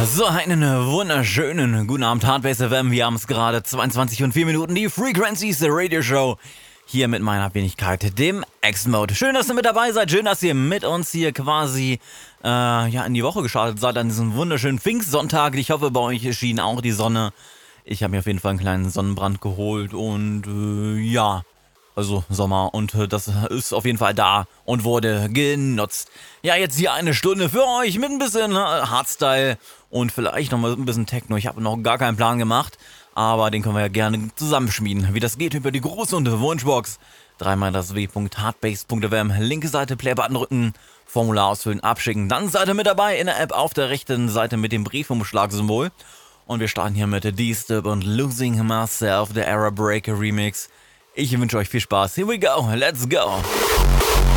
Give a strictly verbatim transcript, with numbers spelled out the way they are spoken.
So, einen wunderschönen guten Abend, Hardbase F M. Wir haben es gerade zweiundzwanzig und vier Minuten, die Frequencies der Radio Show. Hier mit meiner Wenigkeit, dem X-Mode. Schön, dass ihr mit dabei seid. Schön, dass ihr mit uns hier quasi äh, ja, in die Woche gestartet seid an diesem wunderschönen Pfingstsonntag. Ich hoffe, bei euch schien auch die Sonne. Ich habe mir auf jeden Fall einen kleinen Sonnenbrand geholt und äh, ja... Also Sommer und äh, das ist auf jeden Fall da und wurde genutzt. Ja, jetzt hier eine Stunde für euch mit ein bisschen äh, Hardstyle und vielleicht noch mal ein bisschen Techno. Ich habe noch gar keinen Plan gemacht, aber den können wir ja gerne zusammenschmieden. Wie das geht über die große und Wunschbox. Dreimal das w punkt hardbase punkt f m, linke Seite Playbutton drücken, Formular ausfüllen, abschicken. Dann seid ihr mit dabei in der App auf der rechten Seite mit dem Briefumschlagsymbol. Und wir starten hier mit D-Step und Losing Myself, der Era Breaker Remix. Ich wünsche euch viel Spaß. Here we go. Let's go.